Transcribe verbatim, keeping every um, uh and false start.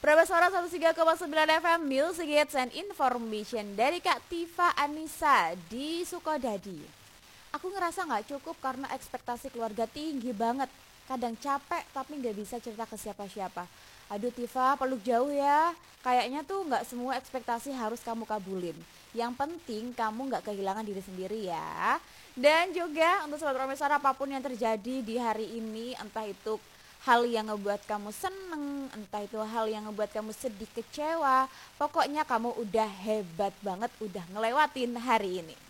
Prabas Suara seratus tiga koma sembilan F M Music Hits and Information dari Kak Tifa Anissa di Sukodadi. Aku ngerasa gak cukup karena ekspektasi keluarga tinggi banget. Kadang capek tapi gak bisa cerita ke siapa-siapa. Aduh Tifa, peluk jauh ya. Kayaknya tuh gak semua ekspektasi harus kamu kabulin. Yang penting kamu gak kehilangan diri sendiri ya. Dan juga untuk Sobat Prabas Suara, apapun yang terjadi di hari ini, entah itu hal yang ngebuat kamu seneng, entah itu hal yang ngebuat kamu sedih, kecewa, pokoknya kamu udah hebat banget, udah ngelewatin hari ini.